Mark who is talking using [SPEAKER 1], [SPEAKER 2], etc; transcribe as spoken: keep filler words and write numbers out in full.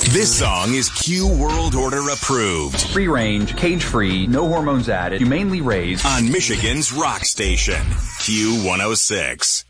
[SPEAKER 1] This song is Q World Order approved.
[SPEAKER 2] Free range, cage free, no hormones added, humanely raised.
[SPEAKER 1] On Michigan's rock station, Q one oh six.